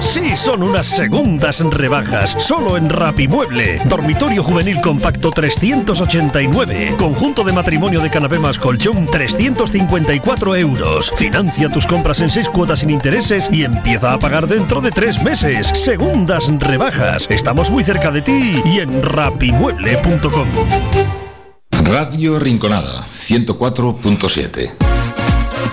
Sí, son unas segundas rebajas, solo en Rapimueble. Dormitorio juvenil compacto 389. Conjunto de matrimonio de canapé más colchón 354 euros. Financia tus compras en 6 cuotas sin intereses y empieza a pagar dentro de 3 meses. Segundas rebajas. Estamos muy cerca de ti y en rapimueble.com. Radio Rinconada 104.7.